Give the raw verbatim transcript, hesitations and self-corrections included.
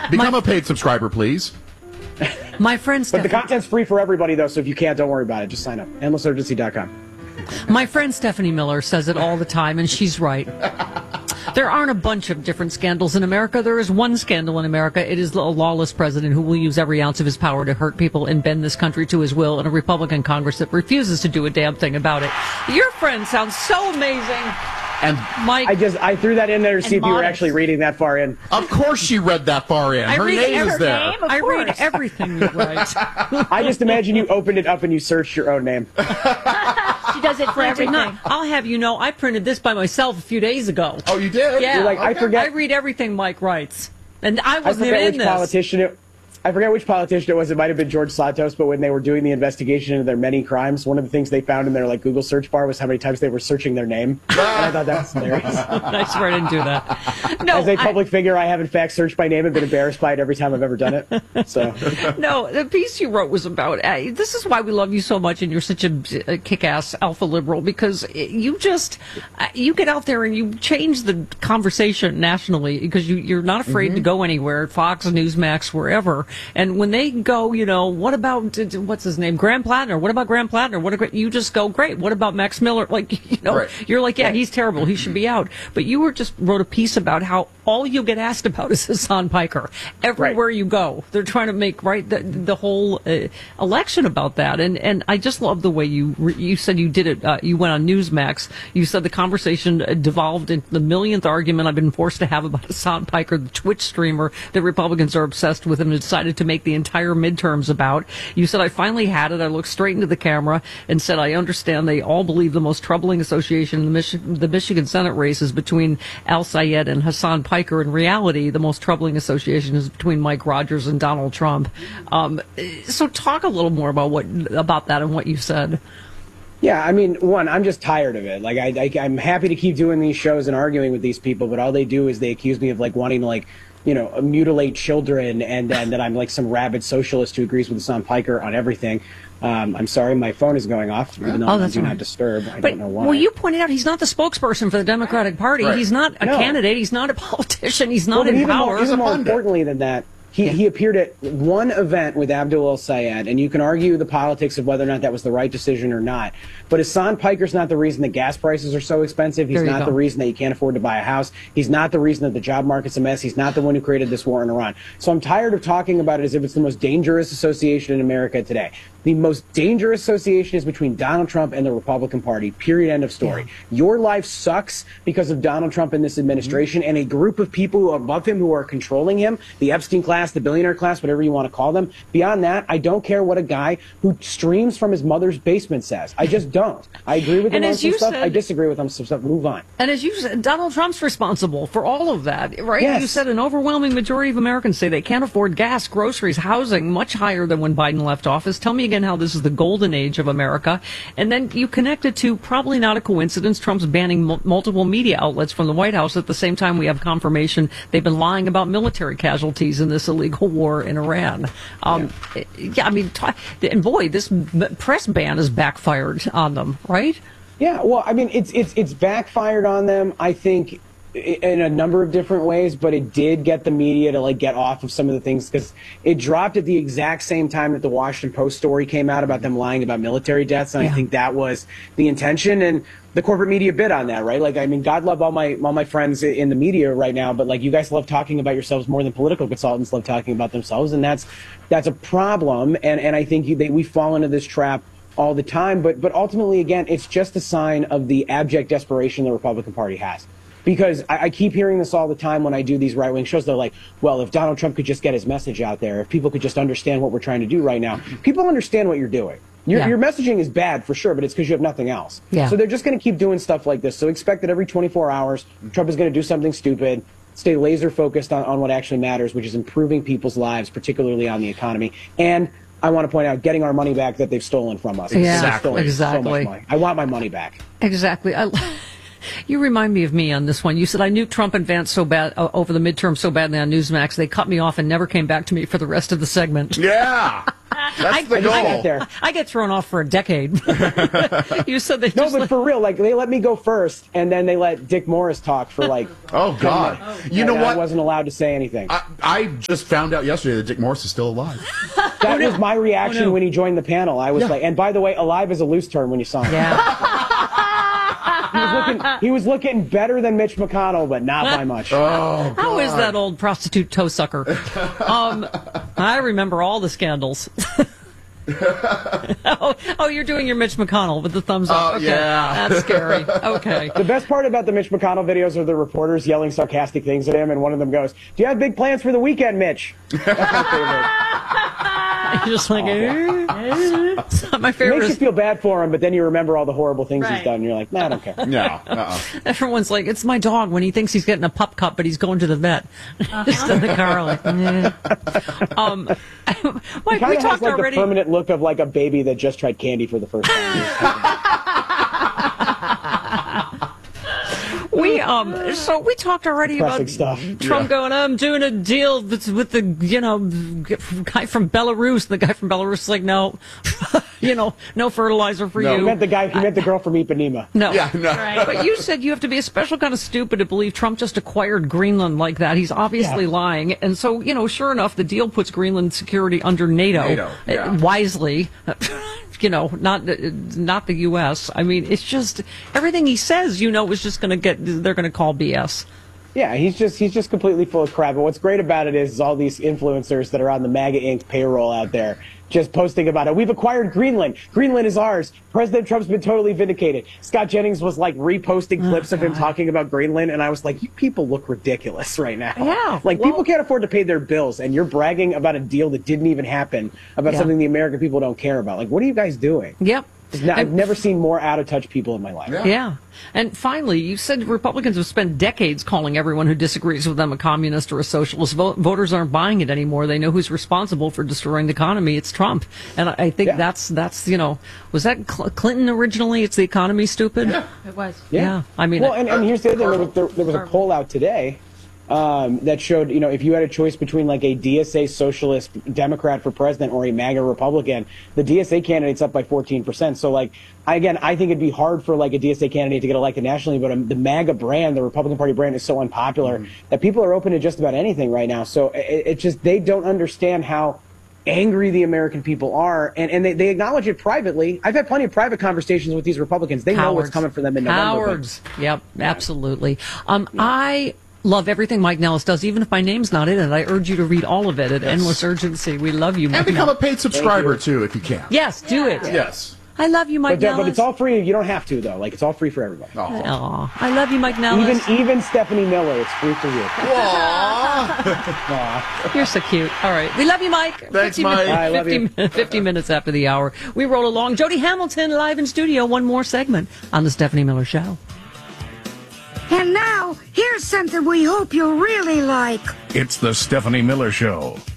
Become My, a paid subscriber, please. My friend But the content's free for everybody, though, so if you can't, don't worry about it. Just sign up. endless urgency dot com. My friend Stephanie Miller says it all the time, and she's right. There aren't a bunch of different scandals in America. There is one scandal in America. It is a lawless president who will use every ounce of his power to hurt people and bend this country to his will, and a Republican Congress that refuses to do a damn thing about it. Your friend sounds so amazing. And Mike, I just I threw that in there to see if modest. you were actually reading that far in. Of course she read that far in. I Her name every, is there. Name, I read everything you write. I just imagine you opened it up and you searched your own name. She does it for everything. Not, I'll have you know, I printed this by myself a few days ago. Oh, you did? Yeah. You're like, okay. I forget. I read everything Mike writes. And I wasn't I forget in which this. Politician it, I forget which politician it was. It might have been George Santos, but when they were doing the investigation into their many crimes, one of the things they found in their like Google search bar was how many times they were searching their name. And I thought that was hilarious. I swear I didn't do that. No, As a public I, figure, I have in fact searched my name and been embarrassed by it every time I've ever done it. So no, the piece you wrote was about, uh, this is why we love you so much and you're such a, a kick-ass alpha liberal, because you just, uh, you get out there and you change the conversation nationally because you, you're not afraid mm-hmm. to go anywhere, Fox, Newsmax, wherever. And when they go, you know, what about, what's his name, Graham Plattner? What about Graham Plattner? What about, you just go, great. What about Max Miller? Like, you know, right. you're like, yeah, he's terrible. He should be out. But you were just wrote a piece about how all you get asked about is Hassan Piker. Everywhere right. you go, they're trying to make right the, the whole uh, election about that. And and I just love the way you you said you did it. Uh, you went on Newsmax. You said the conversation devolved into the millionth argument I've been forced to have about Hassan Piker, the Twitch streamer that Republicans are obsessed with and decided to make the entire midterms about. You said, I finally had it. I looked straight into the camera and said, I understand they all believe the most troubling association in the, Mich- the Michigan Senate race is between Al Sayed and Hassan Piker. In reality, the most troubling association is between Mike Rogers and Donald Trump. Um, so talk a little more about what about that and what you said. Yeah, I mean, one, I'm just tired of it. Like, I, I, I'm happy to keep doing these shows and arguing with these people, but all they do is they accuse me of, like, wanting to, like, you know, mutilate children and, and that I'm, like, some rabid socialist who agrees with Hassan Piker on everything. Um, I'm sorry, my phone is going off, even though oh, I'm that's do right. not disturb. I but, don't know why. Well, you pointed out he's not the spokesperson for the Democratic Party. Right. He's not a no. candidate. He's not a politician. He's not well, in even power. More, even more importantly than that, he, yeah. he appeared at one event with Abdul El Sayed, and you can argue the politics of whether or not that was the right decision or not. But Hassan Piker's not the reason that gas prices are so expensive. He's not go. the reason that you can't afford to buy a house. He's not the reason that the job market's a mess. He's not the one who created this war in Iran. So I'm tired of talking about it as if it's the most dangerous association in America today. The most dangerous association is between Donald Trump and the Republican Party, period, end of story. Yeah. Your life sucks because of Donald Trump and this administration mm-hmm. and a group of people above him who are controlling him, the Epstein class, the billionaire class, whatever you want to call them. Beyond that, I don't care what a guy who streams from his mother's basement says. I just don't. I agree with him on some stuff. Said, I disagree with him on some stuff. Move on. And as you said, Donald Trump's responsible for all of that, right? Yes. You said an overwhelming majority of Americans say they can't afford gas, groceries, housing, much higher than when Biden left office. Tell me again how this is the golden age of America. And then you connect it to, probably not a coincidence, Trump's banning m- multiple media outlets from the White House. At the same time, we have confirmation they've been lying about military casualties in this illegal war in Iran. Um, yeah. yeah, I mean, t- and boy, this press ban has backfired on them, right? Yeah, well, I mean, it's it's it's backfired on them, I think, in a number of different ways, but it did get the media to, like, get off of some of the things, because it dropped at the exact same time that the Washington Post story came out about them lying about military deaths, and yeah. I think that was the intention, and the corporate media bid on that, right? Like, I mean, God love all my all my friends in the media right now, but, like, you guys love talking about yourselves more than political consultants love talking about themselves, and that's that's a problem, and, and I think you, they, we fall into this trap all the time, but but ultimately, again, it's just a sign of the abject desperation the Republican Party has. Because I, I keep hearing this all the time when I do these right-wing shows. They're like, well, if Donald Trump could just get his message out there, if people could just understand what we're trying to do right now. People understand what you're doing. Your, yeah. your messaging is bad for sure, but it's because you have nothing else. Yeah. So they're just going to keep doing stuff like this. So expect that every twenty-four hours, Trump is going to do something stupid, stay laser focused on, on what actually matters, which is improving people's lives, particularly on the economy. And I want to point out, getting our money back that they've stolen from us. Yeah, exactly. exactly. So much money. I want my money back. Exactly. I, you remind me of me on this one. You said I knew Trump and Vance so bad uh, over the midterm so badly on Newsmax, they cut me off and never came back to me for the rest of the segment. Yeah. That's the I just got goal. there. I get thrown off for a decade. You said they No, just but let- for real, like they let me go first, and then they let Dick Morris talk for like. Oh, God. You know and I what? wasn't allowed to say anything. I, I just found out yesterday that Dick Morris is still alive. That was my reaction Oh, no. when he joined the panel. I was Yeah. like, and by the way, alive is a loose term when you saw him. yeah. He was looking, he was looking better than Mitch McConnell, but not by much. Oh, How is God. that old prostitute toe sucker? Um, I remember all the scandals. oh, oh, you're doing your Mitch McConnell with the thumbs up. Oh, okay. yeah. That's scary. Okay. The best part about the Mitch McConnell videos are the reporters yelling sarcastic things at him, and one of them goes, "Do you have big plans for the weekend, Mitch?" That's my favorite. You're just like, eh, eh. It's not my It favorite. makes you is- feel bad for him, but then you remember all the horrible things he's Right. done, and you're like, "Nah, I don't care." No. Uh-uh. Everyone's like, it's my dog when he thinks he's getting a pup cup, but he's going to the vet. Just in the car, like, eh. Um, Mike, He we kind of has talked like already. the permanent look of like a baby that just tried candy for the first time. We um, so we talked already about Depressing stuff. Trump Yeah. going, I'm doing a deal with, with the you know guy from Belarus. The guy from Belarus is like, no, you know, no fertilizer for No. He you. meant the guy. He meant the girl from Ipanema. No. Yeah, no. Right. But you said you have to be a special kind of stupid to believe Trump just acquired Greenland like that. He's obviously Yeah. lying. And so, you know, sure enough, the deal puts Greenland security under NATO, NATO, uh, yeah. wisely. You know, not uh, not the U S. I mean, it's just everything he says, you know, is just going to get, they're going to call B S. Yeah, he's just he's just completely full of crap. And what's great about it is, is all these influencers that are on the MAGA Incorporated payroll out there just posting about it. We've acquired Greenland. Greenland is ours. President Trump's been totally vindicated. Scott Jennings was like reposting clips of him talking about Greenland, and I was like, you people look ridiculous right now. Yeah, Like, well- people can't afford to pay their bills, and you're bragging about a deal that didn't even happen, about Yeah. something the American people don't care about. Like, what are you guys doing? Yep. Now, I've And- never seen more out of touch people in my life. Yeah. Yeah. And finally, you said Republicans have spent decades calling everyone who disagrees with them a communist or a socialist. Vo- voters aren't buying it anymore. They know who's responsible for destroying the economy. It's Trump. And I, I think Yeah. that's, that's, you know, was that Cl- Clinton originally? It's the economy, stupid? Yeah. It was. Yeah. I mean, well, and, and here's the other thing. There was, there, there was a poll out today um, that showed, you know, if you had a choice between like a D S A socialist Democrat for president or a MAGA Republican, the D S A candidate's up by fourteen percent. So, like, I, again, I think it'd be hard for like a D S A candidate to get elected nationally, but um, the MAGA brand, the Republican Party brand, is so unpopular that people are open to just about anything right now. So it, it's just they don't understand how angry the American people are, and, and they, they acknowledge it privately. I've had plenty of private conversations with these Republicans. They know what's Cowards. coming for them in November. but- Cowards. Yep, absolutely. Um, I love everything Mike Nellis does, even if my name's not in it. I urge you to read all of it at Endless Urgency. We love you, Mike And become a Nellis. paid subscriber, too, if you can. Yes, do it. Yes. I love you, Mike But, uh, Nellis. but it's all free. You don't have to, though. Like, it's all free for everybody. Oh. Aw, I love you, Mike Nellis. Even even Stephanie Miller, it's free for you. Aw. You're so cute. All right. We love you, Mike. Thanks, fifty Mike. Minutes, I love fifty, you. min- fifty minutes after the hour. We roll along. Jody Hamilton live in studio. One more segment on The Stephanie Miller Show. And now, here's something we hope you'll really like. It's the Stephanie Miller Show.